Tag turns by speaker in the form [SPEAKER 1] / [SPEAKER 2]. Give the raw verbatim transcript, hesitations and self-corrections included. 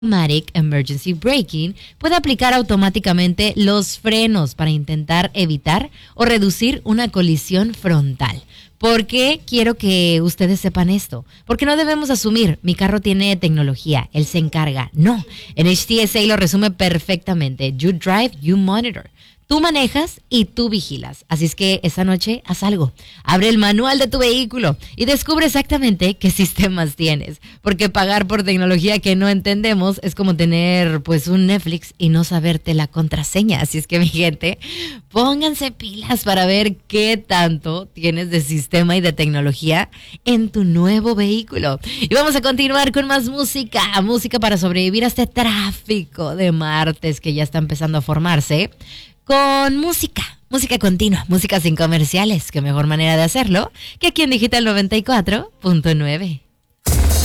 [SPEAKER 1] Automatic Emergency Braking puede aplicar automáticamente los frenos para intentar evitar o reducir una colisión frontal. ¿Por qué quiero que ustedes sepan esto? Porque no debemos asumir, mi carro tiene tecnología, él se encarga. No, en H T S A lo resume perfectamente. You drive, you monitor. Tú manejas y tú vigilas. Así es que esta noche haz algo. Abre el manual de tu vehículo y descubre exactamente qué sistemas tienes. Porque pagar por tecnología que no entendemos es como tener pues un Netflix y no saberte la contraseña. Así es que mi gente, pónganse pilas para ver qué tanto tienes de sistema y de tecnología en tu nuevo vehículo. Y vamos a continuar con más música. Música para sobrevivir a este tráfico de martes que ya está empezando a formarse. Con música, música continua, música sin comerciales. Qué mejor manera de hacerlo que aquí en Digital noventa y cuatro punto nueve.